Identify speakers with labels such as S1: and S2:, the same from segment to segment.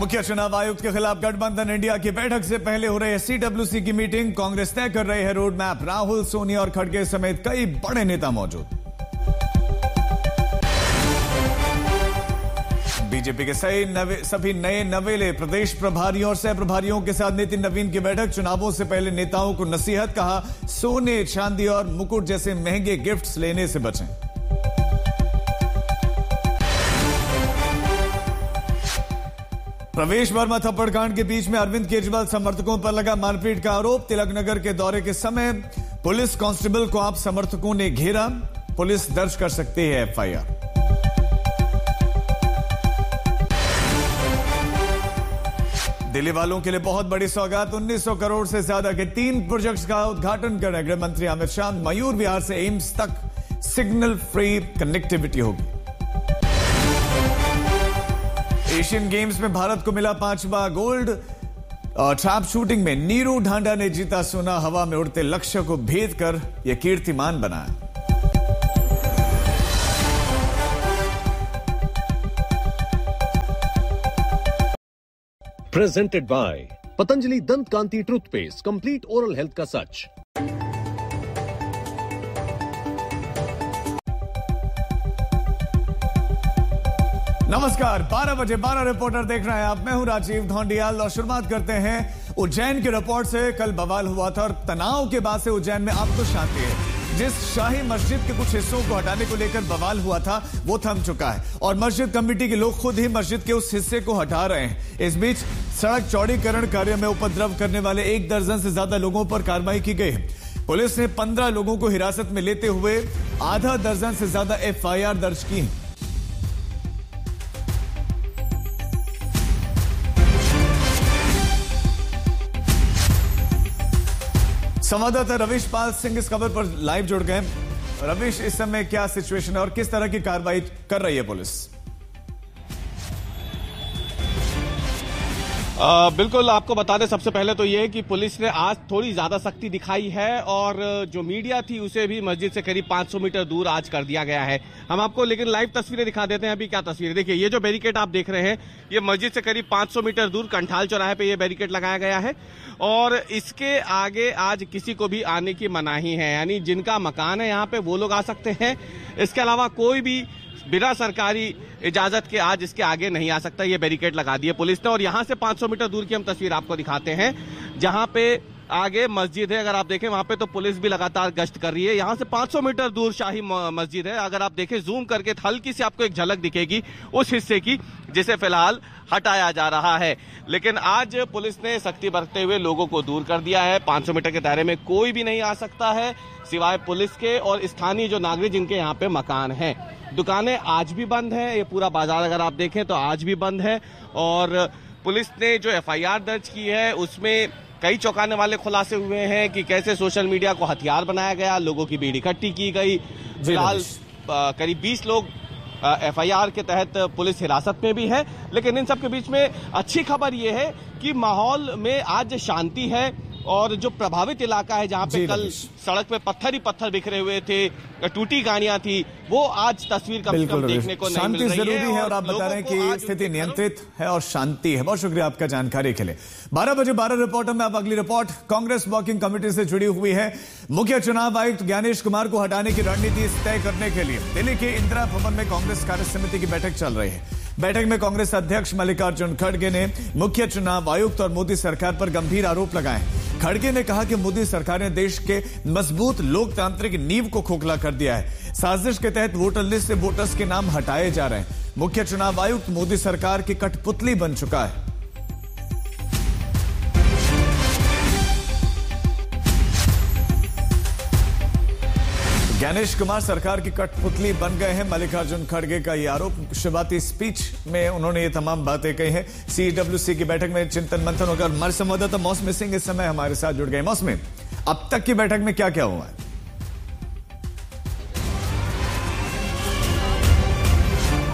S1: मुख्य चुनाव आयुक्त के खिलाफ गठबंधन इंडिया की बैठक से पहले हो रही है सीडब्ल्यूसी की मीटिंग। कांग्रेस तय कर रही है रोड मैप। राहुल, सोनिया और खड़गे समेत कई बड़े नेता मौजूद। बीजेपी के सभी नए नवेले प्रदेश प्रभारियों और सह प्रभारियों के साथ नितिन नवीन की बैठक। चुनावों से पहले नेताओं को नसीहत, कहा सोने, चांदी और मुकुट जैसे महंगे गिफ्ट्स लेने से बचें। प्रवेश वर्मा थप्पड़ कांड के बीच में अरविंद केजरीवाल समर्थकों पर लगा मारपीट का आरोप। तिलक नगर के दौरे के समय पुलिस कांस्टेबल को आप समर्थकों ने घेरा। पुलिस दर्ज कर सकती है एफआईआर। दिल्ली वालों के लिए बहुत बड़ी सौगात। 1900 करोड़ से ज्यादा के 3 प्रोजेक्ट्स का उद्घाटन कर रहे गृह मंत्री अमित शाह। मयूर विहार से एम्स तक सिग्नल फ्री कनेक्टिविटी होगी। एशियन गेम्स में भारत को मिला 5वां गोल्ड। और ट्रैप शूटिंग में नीरू ढांडा ने जीता सोना। हवा में उड़ते लक्ष्य को भेद कर यह कीर्तिमान बनाया।
S2: प्रेजेंटेड बाय पतंजलि दंत कांति टूथपेस्ट, कंप्लीट ओरल हेल्थ का सच।
S1: नमस्कार, 12 बजे 12 रिपोर्टर देख रहे हैं आप। मैं हूं राजीव ढोंडियाल और शुरुआत करते हैं उज्जैन की रिपोर्ट से। कल बवाल हुआ था और तनाव के बाद से उज्जैन में अब तो शांति है। जिस शाही मस्जिद के कुछ हिस्सों को हटाने को लेकर बवाल हुआ था वो थम चुका है और मस्जिद कमेटी के लोग खुद ही मस्जिद के उस हिस्से को हटा रहे हैं। इस बीच सड़क चौड़ीकरण कार्य में उपद्रव करने वाले 1 दर्जन से ज्यादा लोगों पर कार्रवाई की गई है। पुलिस ने 15 लोगों को हिरासत में लेते हुए आधा दर्जन से ज्यादा एफआईआर दर्ज की। संवाददाता रविश पाल सिंह इस खबर पर लाइव जुड़ गए। रविश, इस समय क्या सिचुएशन है और किस तरह की कार्रवाई कर रही है पुलिस?
S3: बिल्कुल, आपको बता दें सबसे पहले तो ये कि पुलिस ने आज थोड़ी ज्यादा सख्ती दिखाई है और जो मीडिया थी उसे भी मस्जिद से करीब 500 मीटर दूर आज कर दिया गया है। हम आपको लेकिन लाइव तस्वीरें दिखा देते हैं। अभी क्या तस्वीरें देखिए, ये जो बैरिकेड आप देख रहे हैं ये मस्जिद से करीब 500 मीटर दूर कंठाल चौराहे पे ये बैरिकेड लगाया गया है और इसके आगे आज किसी को भी आने की मनाही है। यानी जिनका मकान है यहाँ पे वो लोग आ सकते हैं। इसके अलावा कोई भी बिना सरकारी इजाजत के आज इसके आगे नहीं आ सकता। ये बैरिकेड लगा दिए पुलिस ने और यहां से 500 मीटर दूर की हम तस्वीर आपको दिखाते हैं जहां पे आगे मस्जिद है। अगर आप देखें वहां पे तो पुलिस भी लगातार गश्त कर रही है। यहां से 500 मीटर दूर शाही मस्जिद है। अगर आप देखें जूम करके हल्की सी आपको एक झलक दिखेगी उस हिस्से की जिसे फिलहाल हटाया जा रहा है। लेकिन आज पुलिस ने सख्ती बरतते हुए लोगों को दूर कर दिया है। 500 मीटर के दायरे में कोई भी नहीं आ सकता है सिवाय पुलिस के और स्थानीय जो नागरिक जिनके यहाँ पे मकान है। दुकानें आज भी बंद है। ये पूरा बाजार अगर आप देखें तो आज भी बंद है और पुलिस ने जो एफआईआर दर्ज की है उसमें कई चौंकाने वाले खुलासे हुए हैं कि कैसे सोशल मीडिया को हथियार बनाया गया, लोगों की भीड़ इकट्ठी की गई। फिलहाल करीब 20 लोग एफआईआर के तहत पुलिस हिरासत में भी है। लेकिन इन सब के बीच में अच्छी खबर यह है कि माहौल में आज शांति है और जो प्रभावित इलाका है जहां पे कल सड़क पे पत्थर ही पत्थर बिखरे हुए थे, टूटी गाड़ियां थी, वो आज तस्वीर कम से कम देखने को नहीं मिल रही है।
S1: शांति जरूरी है और आप बता रहे हैं कि स्थिति नियंत्रित है और शांति है। बहुत शुक्रिया आपका जानकारी के लिए। 12 बजे 12 रिपोर्टर में अब अगली रिपोर्ट कांग्रेस वर्किंग कमेटी से जुड़ी हुई है। मुख्य चुनाव आयुक्त ज्ञानेश कुमार को हटाने की रणनीति तय करने के लिए दिल्ली के इंदिरा भवन में कांग्रेस कार्य समिति की बैठक चल रही है। बैठक में कांग्रेस अध्यक्ष मल्लिकार्जुन खड़गे ने मुख्य चुनाव आयुक्त और मोदी सरकार पर गंभीर आरोप लगाए। खड़गे ने कहा कि मोदी सरकार ने देश के मजबूत लोकतांत्रिक नींव को खोखला कर दिया है। साजिश के तहत वोटर लिस्ट से वोटर्स के नाम हटाए जा रहे हैं। मुख्य चुनाव आयुक्त मोदी सरकार की कठपुतली बन चुका है। ज्ञानेश कुमार सरकार की कठपुतली बन गए हैं। मल्लिकार्जुन खड़गे का यह आरोप। शुरुआती स्पीच में उन्होंने ये तमाम बातें कही हैं। सीडब्ल्यूसी की बैठक में चिंतन मंथन होकर हमारे संवाददाता मौसमी सिंह इस समय हमारे साथ जुड़ गए। मौसमी, अब तक की बैठक में क्या क्या हुआ है?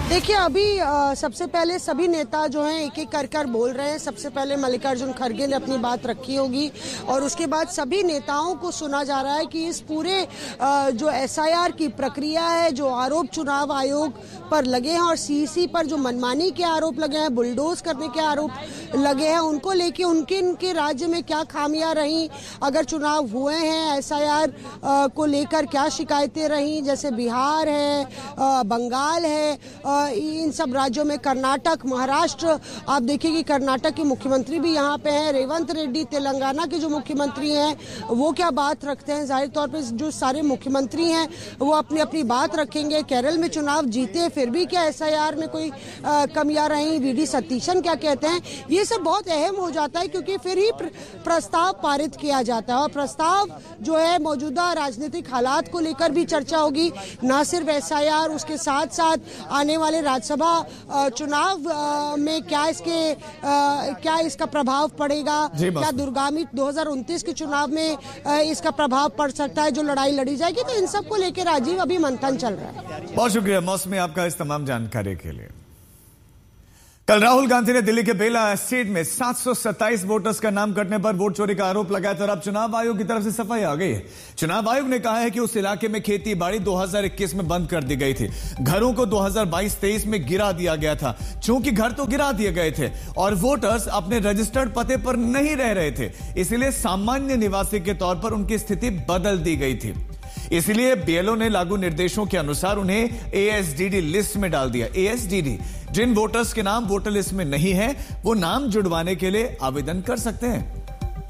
S4: देखिए, अभी सबसे पहले सभी नेता जो हैं एक एक कर बोल रहे हैं। सबसे पहले मल्लिकार्जुन खड़गे ने अपनी बात रखी होगी और उसके बाद सभी नेताओं को सुना जा रहा है कि इस पूरे जो एसआईआर की प्रक्रिया है, जो आरोप चुनाव आयोग पर लगे हैं और सीईसी पर जो मनमानी के आरोप लगे हैं, बुलडोज करने के आरोप लगे हैं, उनको लेके उनके राज्य में क्या खामियां रहीं, अगर चुनाव हुए हैं एसआईआर को लेकर क्या शिकायतें रहीं, जैसे बिहार है, बंगाल है, इन सब राज्यों में, कर्नाटक, महाराष्ट्र, आप देखिए कि कर्नाटक के मुख्यमंत्री भी यहाँ पे हैं, रेवंत रेड्डी, तेलंगाना के जो मुख्यमंत्री हैं वो क्या बात रखते हैं। जाहिर तौर पे जो सारे मुख्यमंत्री हैं वो अपनी अपनी बात रखेंगे। केरल में चुनाव जीते फिर भी क्या एसआईआर में कोई कमियां रहीं, वीडी सतीशन क्या कहते हैं, ये सब बहुत अहम हो जाता है क्योंकि फिर ही प्रस्ताव पारित किया जाता है और प्रस्ताव जो है मौजूदा राजनीतिक हालात को लेकर भी चर्चा होगी, न सिर्फ एसआईआर, उसके साथ साथ आने वाले राज्यसभा चुनाव में क्या इसका प्रभाव पड़ेगा, क्या दुर्गामी 2029 के चुनाव में इसका प्रभाव पड़ सकता है जो लड़ाई लड़ी जाएगी। तो इन सब को लेकर राजीव अभी मंथन चल रहा है।
S1: बहुत शुक्रिया मौसमी आपका इस तमाम जानकारी के लिए। कल राहुल गांधी ने दिल्ली के बेला सीट में 727 वोटर्स का नाम कटने पर वोट चोरी का आरोप लगाया था और अब चुनाव आयोग की तरफ से सफाई आ गई है। चुनाव आयोग ने कहा है कि उस इलाके में खेती बाड़ी 2021 में बंद कर दी गई थी, घरों को 2022-23 में गिरा दिया गया था। चूंकि घर तो गिरा दिए गए थे और वोटर्स अपने रजिस्टर्ड पते पर नहीं रह रहे थे, इसलिए सामान्य निवासी के तौर पर उनकी स्थिति बदल दी गई थी। इसलिए बीएलओ ने लागू निर्देशों के अनुसार उन्हें एएसडीडी लिस्ट में डाल दिया। एएसडीडी, जिन वोटर्स के नाम वोटर लिस्ट में नहीं है वो नाम जुड़वाने के लिए आवेदन कर सकते हैं।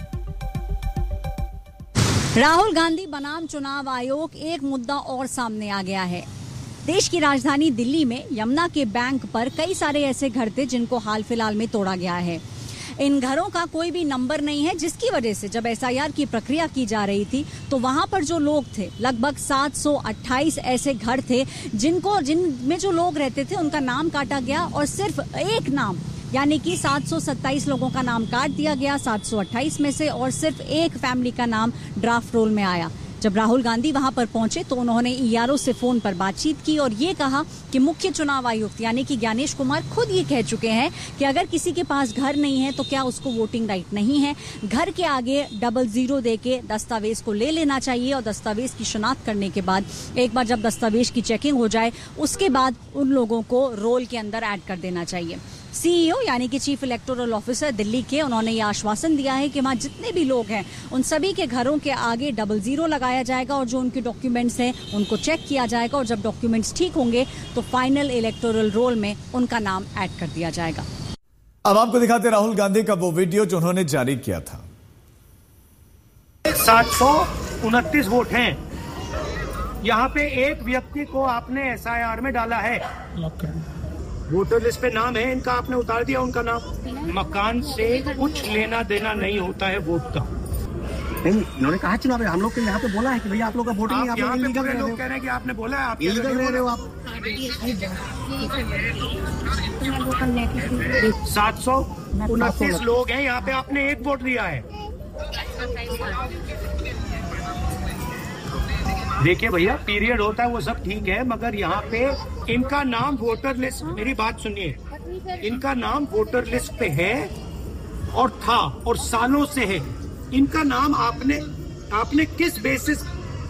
S5: राहुल गांधी बनाम चुनाव आयोग, एक मुद्दा और सामने आ गया है। देश की राजधानी दिल्ली में यमुना के बैंक पर कई सारे ऐसे घर थे जिनको हाल फिलहाल में तोड़ा गया है। इन घरों का कोई भी नंबर नहीं है, जिसकी वजह से जब एसआईआर की प्रक्रिया की जा रही थी तो वहां पर जो लोग थे, लगभग 728 ऐसे घर थे जिनमें जो लोग रहते थे उनका नाम काटा गया और सिर्फ एक नाम, यानी कि 727 लोगों का नाम काट दिया गया 728 में से, और सिर्फ एक फैमिली का नाम ड्राफ्ट रोल में आया। जब राहुल गांधी वहां पर पहुंचे तो उन्होंने ईआरओ से फोन पर बातचीत की और ये कहा कि मुख्य चुनाव आयुक्त यानी कि ज्ञानेश कुमार खुद ये कह चुके हैं कि अगर किसी के पास घर नहीं है तो क्या उसको वोटिंग राइट नहीं है। घर के आगे 00 देके दस्तावेज को ले लेना चाहिए और दस्तावेज की शनाख्त करने के बाद एक बार जब दस्तावेज की चेकिंग हो जाए उसके बाद उन लोगों को रोल के अंदर ऐड कर देना चाहिए। सीईओ यानी कि चीफ इलेक्टोरल ऑफिसर दिल्ली के, उन्होंने ये आश्वासन दिया है कि वहां जितने भी लोग हैं उन सभी के घरों के आगे 00 लगाया जाएगा और जो उनके डॉक्यूमेंट्स हैं उनको चेक किया जाएगा और जब डॉक्यूमेंट्स ठीक होंगे तो फाइनल इलेक्टोरल रोल में उनका नाम ऐड कर दिया जाएगा।
S1: अब आपको दिखाते राहुल गांधी का वो वीडियो जो उन्होंने जारी किया था।
S6: 729 वोट हैं। यहाँ पे एक व्यक्ति को आपने एसआईआर में डाला है, वोटर लिस्ट पे नाम है, इनका आपने उतार दिया उनका नाम। मकान से कुछ लेना देना नहीं होता है वोट का।
S7: नहीं, इन्होंने कहा चुनाव हम लोग के यहाँ पे बोला है कि भैया आप लोग का वोटिंग
S6: आप यहाँ पे पूरे लोग कह रहे हैं कि आपने बोला है, आप
S7: इलीगल रह रहे हो आप।
S6: 729 लोग हैं यहाँ पे, आपने एक वोट दिया है। देखिए भैया, पीरियड होता है वो सब ठीक है, मगर यहाँ पे इनका नाम वोटर लिस्ट, मेरी बात सुनिए, इनका नाम वोटर लिस्ट पे है और था और सालों से है। इनका नाम आपने किस बेसिस,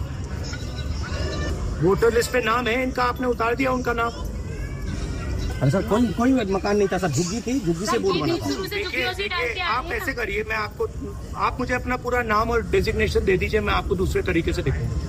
S6: वोटर लिस्ट पे नाम है इनका, आपने उतार दिया उनका नाम।
S7: अरे सर, कोई मकान नहीं था सर, झुग्गी थी, झुग्गी से बोर्ड बना था।
S6: देखिए आप ऐसे करिए, मैं आपको, आप मुझे अपना पूरा नाम और डेजिग्नेशन दे दीजिए, मैं आपको दूसरे तरीके से दिखाऊंगा।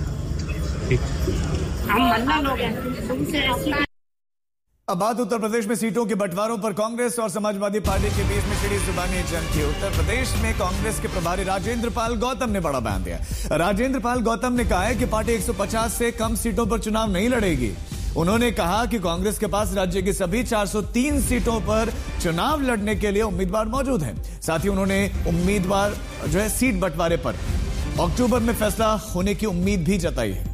S1: अब बात उत्तर प्रदेश में सीटों के बंटवारों पर कांग्रेस और समाजवादी पार्टी के बीच में छिड़ी जुबानी जंग थी। उत्तर प्रदेश में कांग्रेस के प्रभारी राजेंद्र पाल गौतम ने बड़ा बयान दिया। राजेंद्र पाल गौतम ने कहा है कि पार्टी 150 से कम सीटों पर चुनाव नहीं लड़ेगी। उन्होंने कहा कि कांग्रेस के पास राज्य की सभी 403 सीटों पर चुनाव लड़ने के लिए उम्मीदवार मौजूद हैं। साथ ही उन्होंने उम्मीदवार जो है सीट बंटवारे पर अक्टूबर में फैसला होने की उम्मीद भी जताई है।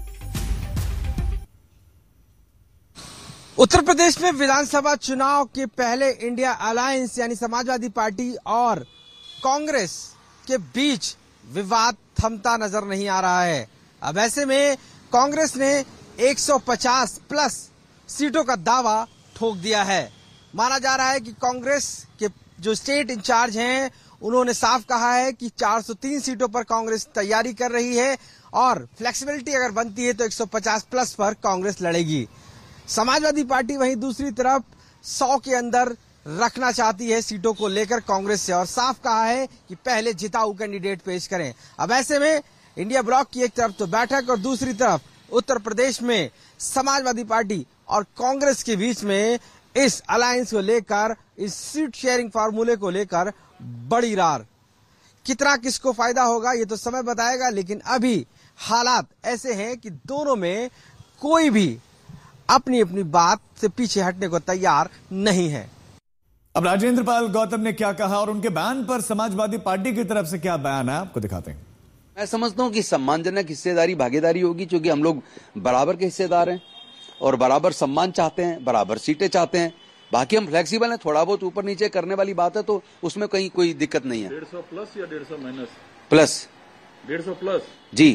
S8: उत्तर प्रदेश में विधानसभा चुनाव के पहले इंडिया अलायंस यानी समाजवादी पार्टी और कांग्रेस के बीच विवाद थमता नजर नहीं आ रहा है। अब ऐसे में कांग्रेस ने 150 प्लस सीटों का दावा ठोक दिया है। माना जा रहा है कि कांग्रेस के जो स्टेट इंचार्ज हैं उन्होंने साफ कहा है कि 403 सीटों पर कांग्रेस तैयारी कर रही है और फ्लेक्सिबिलिटी अगर बनती है तो 150 प्लस पर कांग्रेस लड़ेगी। समाजवादी पार्टी वहीं दूसरी तरफ 100 के अंदर रखना चाहती है सीटों को लेकर कांग्रेस से, और साफ कहा है कि पहले जिताऊ कैंडिडेट पेश करें। अब ऐसे में इंडिया ब्लॉक की एक तरफ तो बैठक और दूसरी तरफ उत्तर प्रदेश में समाजवादी पार्टी और कांग्रेस के बीच में इस अलायंस को लेकर, इस सीट शेयरिंग फार्मूले को लेकर बड़ी रार। कितना किसको फायदा होगा ये तो समय बताएगा, लेकिन अभी हालात ऐसे हैं कि दोनों में कोई भी अपनी अपनी बात से पीछे हटने को तैयार नहीं है।
S1: अब राजेंद्र पाल गौतम ने क्या कहा और उनके बयान पर समाजवादी पार्टी की तरफ से क्या बयान है, आपको दिखाते हैं।
S9: मैं समझता हूं कि सम्मानजनक हिस्सेदारी भागीदारी होगी, क्योंकि हम लोग बराबर के हिस्सेदार हैं और बराबर सम्मान चाहते हैं, बराबर सीटें चाहते हैं। बाकी हम फ्लेक्सिबल हैं, थोड़ा बहुत ऊपर नीचे करने वाली बात है तो उसमें कहीं कोई दिक्कत नहीं है।
S10: 150 प्लस या 150 माइनस?
S9: प्लस।
S10: 150 प्लस
S9: जी।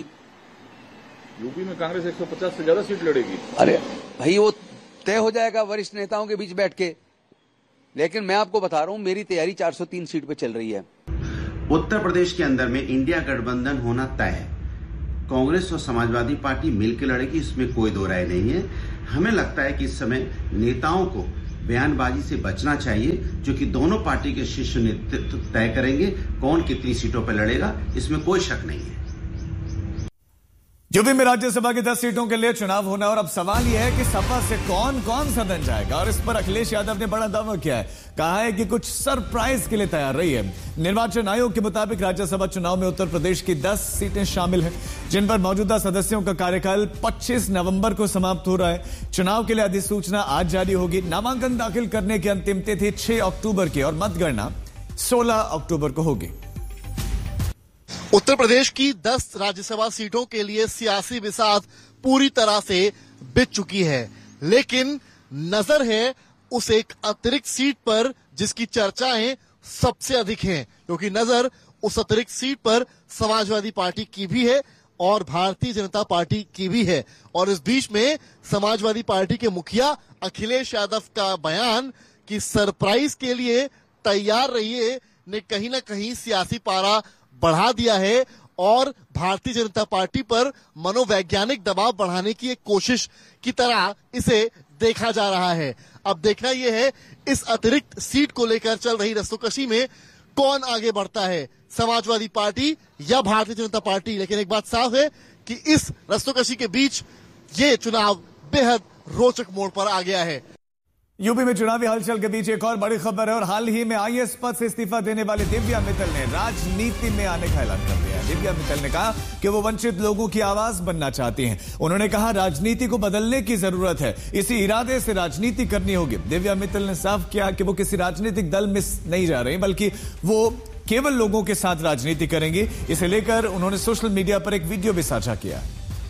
S10: यूपी में कांग्रेस 150 से ज्यादा सीट लड़ेगी।
S9: अरे भाई वो तय हो जाएगा वरिष्ठ नेताओं के बीच बैठ के, लेकिन मैं आपको बता रहा हूं मेरी तैयारी 403 सीट पे चल रही है।
S11: उत्तर प्रदेश के अंदर में इंडिया गठबंधन होना तय है। कांग्रेस और समाजवादी पार्टी मिलकर लड़ेगी, इसमें कोई दो राय नहीं है। हमें लगता है कि इस समय नेताओं को बयानबाजी से बचना चाहिए, जो कि दोनों पार्टी के शीर्ष नेतृत्व तय करेंगे कौन कितनी सीटों पर लड़ेगा, इसमें कोई शक नहीं है।
S1: यूपी में राज्यसभा की 10 सीटों के लिए चुनाव होना, और अब सवाल यह है कि सपा से कौन कौन सदन जाएगा, और इस पर अखिलेश यादव ने बड़ा दावा किया है। कहा है कि कुछ सरप्राइज के लिए तैयार रही है। निर्वाचन आयोग के मुताबिक राज्यसभा चुनाव में उत्तर प्रदेश की 10 सीटें शामिल हैं, जिन पर मौजूदा सदस्यों का कार्यकाल 25 नवंबर को समाप्त हो रहा है। चुनाव के लिए अधिसूचना आज जारी होगी। नामांकन दाखिल करने की अंतिम तिथि 6 अक्टूबर की और मतगणना 16 अक्टूबर को होगी।
S12: उत्तर प्रदेश की 10 राज्यसभा सीटों के लिए सियासी बिसात पूरी तरह से बिछ चुकी है, लेकिन नजर है उस एक अतिरिक्त सीट पर जिसकी चर्चाएं सबसे अधिक हैं, क्योंकि नजर उस अतिरिक्त सीट पर समाजवादी पार्टी की भी है और भारतीय जनता पार्टी की भी है। और इस बीच में समाजवादी पार्टी के मुखिया अखिलेश यादव का बयान कि सरप्राइज के लिए तैयार रहिए ने कहीं ना कहीं सियासी पारा बढ़ा दिया है और भारतीय जनता पार्टी पर मनोवैज्ञानिक दबाव बढ़ाने की एक कोशिश की तरह इसे देखा जा रहा है। अब देखना यह है इस अतिरिक्त सीट को लेकर चल रही रस्सोकशी में कौन आगे बढ़ता है, समाजवादी पार्टी या भारतीय जनता पार्टी। लेकिन एक बात साफ है कि इस रस्सोकशी के बीच ये चुनाव बेहद रोचक मोड़ पर आ गया है।
S1: यूपी में चुनावी हलचल के बीच एक और बड़ी खबर है, और हाल ही में आईएएस पद से इस्तीफा देने वाले दिव्या मित्तल ने राजनीति में आने का ऐलान कर दिया है। दिव्या मित्तल ने कहा कि वो वंचित लोगों की आवाज बनना चाहती हैं। उन्होंने कहा राजनीति को बदलने की जरूरत है, इसी इरादे से राजनीति करनी होगी। दिव्या मित्तल ने साफ किया कि वो किसी राजनीतिक दल में नहीं जा रही, बल्कि वो केवल लोगों के साथ राजनीति करेंगी। इसे लेकर उन्होंने सोशल मीडिया पर एक वीडियो भी साझा किया।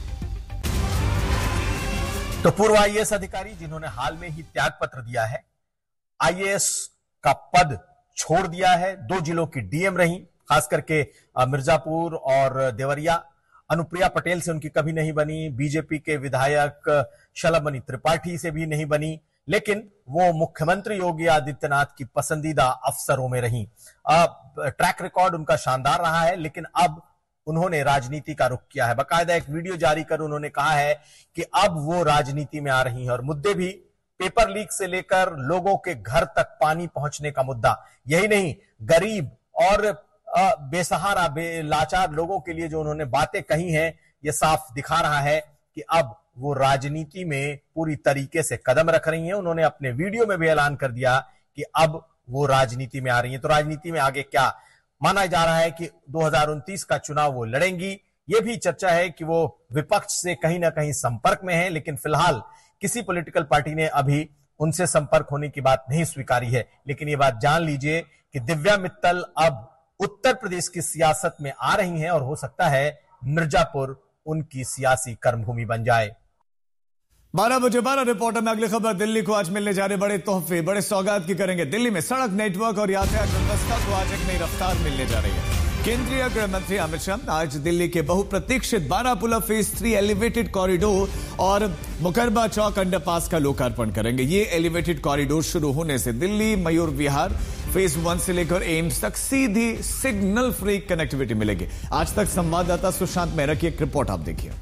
S13: तो पूर्व आईएएस अधिकारी जिन्होंने हाल में ही त्याग पत्र दिया है, आईएएस का पद छोड़ दिया है, 2 जिलों की डीएम रही, खास करके मिर्जापुर और देवरिया। अनुप्रिया पटेल से उनकी कभी नहीं बनी, बीजेपी के विधायक शलभमणि त्रिपाठी से भी नहीं बनी, लेकिन वो मुख्यमंत्री योगी आदित्यनाथ की पसंदीदा अफसरों में रही। ट्रैक रिकॉर्ड उनका शानदार रहा है, लेकिन अब उन्होंने राजनीति का रुख किया है। बाकायदा एक वीडियो जारी कर उन्होंने कहा है कि अब वो राजनीति में आ रही हैं, और मुद्दे भी पेपर लीक से लेकर लोगों के घर तक पानी पहुंचने का मुद्दा, यही नहीं गरीब और बेसहारा लाचार लोगों के लिए जो उन्होंने बातें कही हैं, ये साफ दिखा रहा है कि अब वो राजनीति में पूरी तरीके से कदम रख रही हैं। उन्होंने अपने वीडियो में भी ऐलान कर दिया कि अब वो राजनीति में आ रही हैं। तो राजनीति में आगे क्या माना जा रहा है कि 2029 का चुनाव वो लड़ेंगी। ये भी चर्चा है कि वो विपक्ष से कहीं ना कहीं संपर्क में है, लेकिन फिलहाल किसी पॉलिटिकल पार्टी ने अभी उनसे संपर्क होने की बात नहीं स्वीकारी है। लेकिन ये बात जान लीजिए कि दिव्या मित्तल अब उत्तर प्रदेश की सियासत में आ रही हैं, और हो सकता है मिर्जापुर उनकी सियासी कर्मभूमि बन जाए।
S1: 12 बजे 12 रिपोर्टर में अगली खबर। दिल्ली को आज मिलने जा रहे बड़े तोहफे, बड़े सौगात की करेंगे। दिल्ली में सड़क नेटवर्क और यातायात व्यवस्था को आज एक नई रफ्तार मिलने जा रही है। केंद्रीय गृह मंत्री अमित शाह आज दिल्ली के बहुप्रतीक्षित बारापुला फेज 3 एलिवेटेड कॉरिडोर और मुकरबा चौक अंडरपास का लोकार्पण करेंगे। ये एलिवेटेड कॉरिडोर शुरू होने से दिल्ली मयूर विहार फेज 1 से लेकर एम्स तक सीधी सिग्नल फ्री कनेक्टिविटी मिलेगी। आज तक संवाददाता सुशांत मेहरा की एक रिपोर्ट आप देखिए।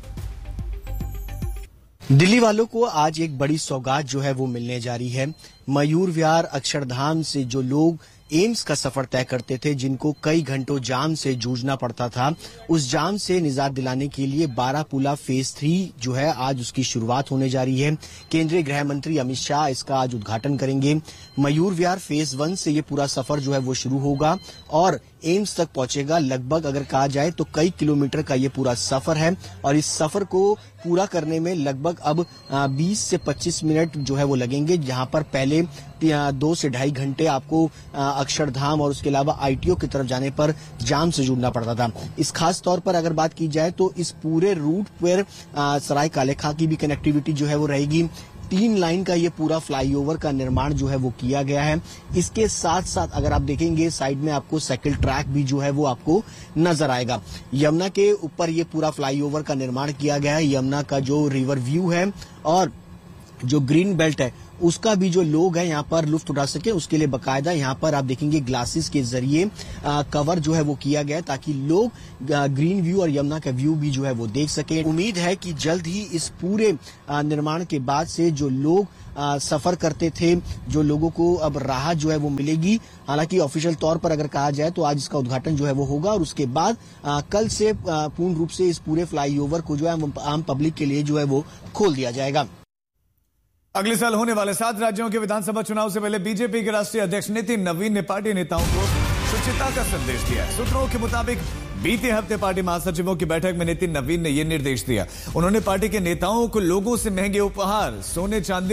S14: दिल्ली वालों को आज एक बड़ी सौगात जो है वो मिलने जा रही है। मयूर विहार अक्षरधाम से जो लोग एम्स का सफर तय करते थे, जिनको कई घंटों जाम से जूझना पड़ता था, उस जाम से निजात दिलाने के लिए बारापुला फेज 3 जो है आज उसकी शुरुआत होने जा रही है। केंद्रीय गृह मंत्री अमित शाह इसका आज उद्घाटन करेंगे। मयूर विहार फेज 1 से ये पूरा सफर जो है वो शुरू होगा और एम्स तक पहुंचेगा। लगभग अगर कहा जाए तो कई किलोमीटर का ये पूरा सफर है और इस सफर को पूरा करने में लगभग अब 20 से 25 मिनट जो है वो लगेंगे, जहां पर पहले 2 से 2.5 घंटे आपको अक्षरधाम और उसके अलावा आईटीओ की तरफ जाने पर जाम से जुड़ना पड़ता था। इस खास तौर पर अगर बात की जाए तो इस पूरे रूट पर सराय काले खां की भी कनेक्टिविटी जो है वो रहेगी। 3 लाइन का ये पूरा फ्लाईओवर का निर्माण जो है वो किया गया है। इसके साथ साथ अगर आप देखेंगे साइड में आपको साइकिल ट्रैक भी जो है वो आपको नजर आएगा। यमुना के ऊपर ये पूरा फ्लाईओवर का निर्माण किया गया है। यमुना का जो रिवर व्यू है और जो ग्रीन बेल्ट है उसका भी जो लोग हैं यहाँ पर लुत्फ उठा सके, उसके लिए बकायदा यहाँ पर आप देखेंगे ग्लासेस के जरिए कवर जो है वो किया गया है ताकि लोग ग्रीन व्यू और यमुना का व्यू भी जो है वो देख सके। उम्मीद है कि जल्द ही इस पूरे निर्माण के बाद से जो लोग सफर करते थे, जो लोगों को अब राहत जो है वो मिलेगी। हालांकि ऑफिशियल तौर पर अगर कहा जाए तो आज इसका उद्घाटन जो है वो होगा और उसके बाद कल से पूर्ण रूप से इस पूरे फ्लाईओवर को जो है आम पब्लिक के लिए जो है वो खोल दिया जाएगा।
S1: अगले साल होने वाले 7 राज्यों के विधानसभा चुनाव से पहले बीजेपी के राष्ट्रीय अध्यक्ष नितिन नवीन ने पार्टी नेताओं को शुचिता का संदेश दिया है। सूत्रों के मुताबिक बीते हफ्ते पार्टी महासचिवों की बैठक में नितिन नवीन ने यह निर्देश दिया। उन्होंने पार्टी के नेताओं को लोगों से महंगे उपहार, सोने चांदी